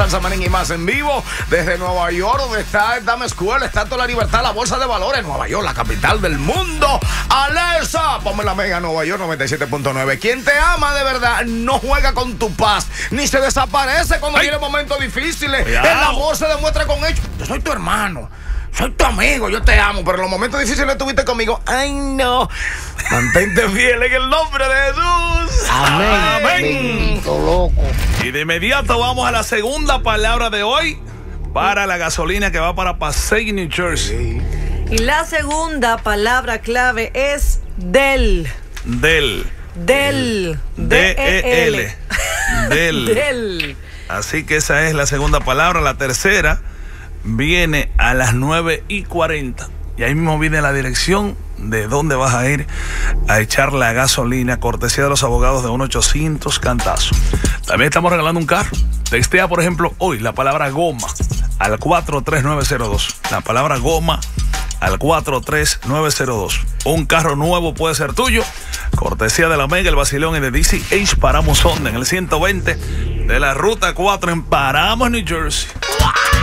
Salsa Merengue y más en vivo desde Nueva York, donde está el Dame School, está toda la libertad, la bolsa de valores. Nueva York, la capital del mundo. Alexa, ponme la Mega Nueva York 97.9. Quien te ama de verdad no juega con tu paz, ni se desaparece cuando viene momentos difíciles. Cuidado. El amor se demuestra con hechos. Yo soy tu hermano, soy tu amigo, yo te amo, pero en los momentos difíciles estuviste conmigo. Ay, no. Mantente fiel en el nombre de Jesús. Amén. Loco. Y de inmediato vamos a la segunda palabra de hoy para la gasolina que va para Passaic, New Jersey. Y la segunda palabra clave es del. Del. Del. D-E-L. Del. Del. Así que esa es la segunda palabra. La tercera viene a las 9:40. Y ahí mismo viene la dirección de dónde vas a ir a echar la gasolina, cortesía de los abogados de 1-800 Cantazo. También estamos regalando un carro. Textea, por ejemplo, hoy la palabra goma al 43902. La palabra goma al 43902. Un carro nuevo puede ser tuyo. Cortesía de la Mega, el Basilón y de DCH Paramos Honda en el 120 de la Ruta 4 en Paramos, New Jersey.